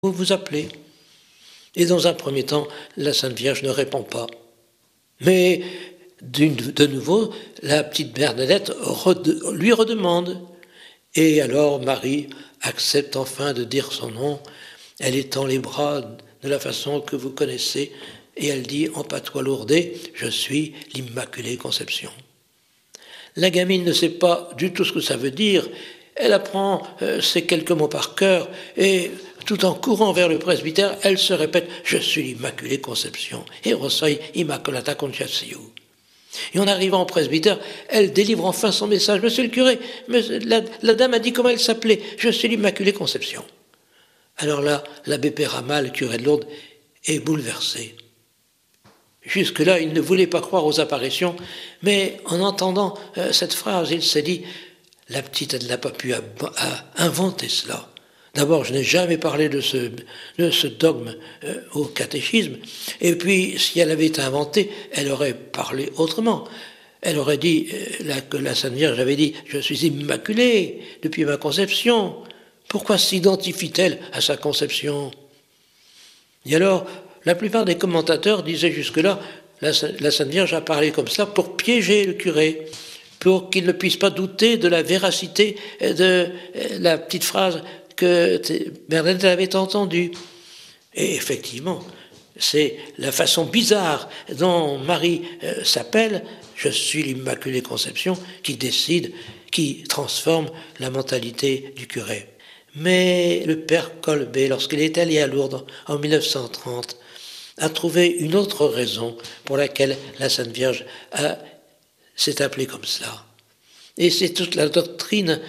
vous vous appelez. Et dans un premier temps, la Sainte Vierge ne répond pas. Mais de nouveau, la petite Bernadette lui redemande. Et alors Marie accepte enfin de dire son nom. Elle étend les bras de la façon que vous connaissez et elle dit en patois lourdais « Je suis l'Immaculée Conception ». La gamine ne sait pas du tout ce que ça veut dire. Elle apprend ces quelques mots par cœur et tout en courant vers le presbytère, elle se répète « Je suis l'Immaculée Conception » et reçoit Immaculata Conceptio. Et en arrivant au presbytère, elle délivre enfin son message. « Monsieur le curé, la dame a dit comment elle s'appelait. Je suis l'Immaculée Conception. » Alors là, l'abbé Péramal, le curé de Lourdes, est bouleversé. Jusque-là, il ne voulait pas croire aux apparitions, mais en entendant cette phrase, il s'est dit « La petite, elle n'a pas pu inventer cela. D'abord, je n'ai jamais parlé de ce dogme au catéchisme, et puis, si elle avait été inventée, elle aurait parlé autrement. Elle aurait dit que la Sainte Vierge avait dit « Je suis immaculée depuis ma conception. Pourquoi s'identifie-t-elle à sa conception ?» Et alors, la plupart des commentateurs disaient jusque-là la Sainte Vierge a parlé comme ça pour piéger le curé, pour qu'il ne puisse pas douter de la véracité de la petite phrase que Bernadette avait entendue. Et effectivement, c'est la façon bizarre dont Marie s'appelle « Je suis l'Immaculée Conception » qui décide, qui transforme la mentalité du curé. Mais le père Colbet, lorsqu'il est allé à Lourdes en 1930, a trouvé une autre raison pour laquelle la Sainte Vierge s'est appelée comme cela. Et c'est toute la doctrine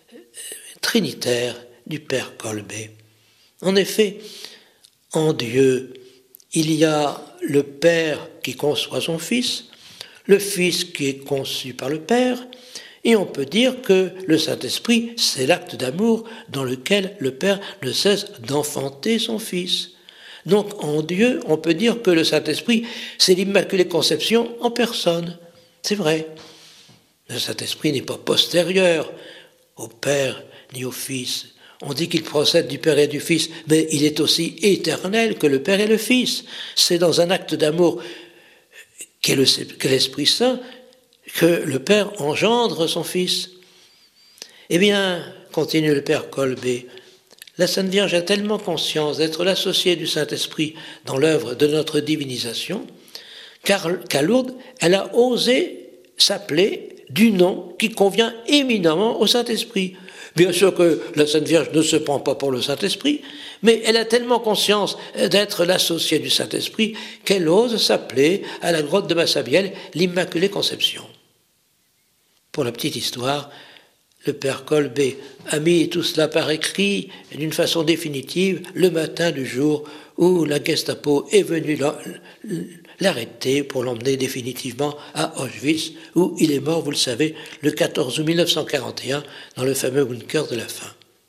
trinitaire du père Colbet. En effet, en Dieu, il y a le Père qui conçoit son Fils, le Fils qui est conçu par le Père, et on peut dire que le Saint-Esprit, c'est l'acte d'amour dans lequel le Père ne cesse d'enfanter son Fils. Donc en Dieu, on peut dire que le Saint-Esprit, c'est l'Immaculée Conception en personne. C'est vrai. Le Saint-Esprit n'est pas postérieur au Père ni au Fils. On dit qu'il procède du Père et du Fils, mais il est aussi éternel que le Père et le Fils. C'est dans un acte d'amour qu'est l'Esprit Saint que le Père engendre son Fils. Eh bien, continue le Père Colbet, la Sainte Vierge a tellement conscience d'être l'associée du Saint-Esprit dans l'œuvre de notre divinisation, qu'à Lourdes, elle a osé s'appeler du nom qui convient éminemment au Saint-Esprit. Bien sûr que la Sainte Vierge ne se prend pas pour le Saint-Esprit, mais elle a tellement conscience d'être l'associée du Saint-Esprit qu'elle ose s'appeler à la grotte de Massabielle l'Immaculée Conception. Pour la petite histoire, le père Colbet a mis tout cela par écrit d'une façon définitive le matin du jour où la Gestapo est venue l'arrêter pour l'emmener définitivement à Auschwitz, où il est mort, vous le savez, le 14 août 1941, dans le fameux bunker de la faim.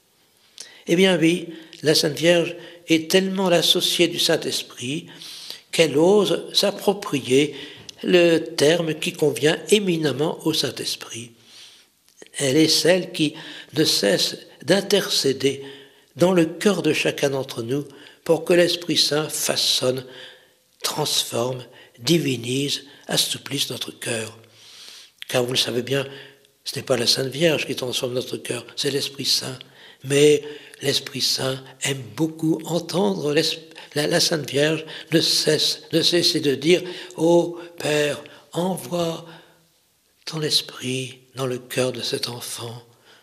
Eh bien oui, la Sainte Vierge est tellement l'associée du Saint-Esprit qu'elle ose s'approprier le terme qui convient éminemment au Saint-Esprit. Elle est celle qui ne cesse d'intercéder dans le cœur de chacun d'entre nous pour que l'Esprit Saint façonne, transforme, divinise, assouplisse notre cœur. Car vous le savez bien, ce n'est pas la Sainte Vierge qui transforme notre cœur, c'est l'Esprit Saint. Mais l'Esprit Saint aime beaucoup entendre la Sainte Vierge ne cesser de dire « Ô Père, envoie ton esprit dans le cœur de cet enfant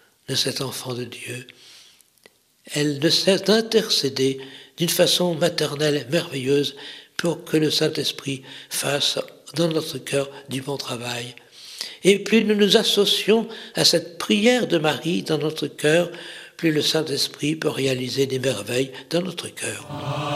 de Dieu. » Elle ne cesse d'intercéder d'une façon maternelle merveilleuse pour que le Saint-Esprit fasse dans notre cœur du bon travail. Et plus nous nous associons à cette prière de Marie dans notre cœur, plus le Saint-Esprit peut réaliser des merveilles dans notre cœur.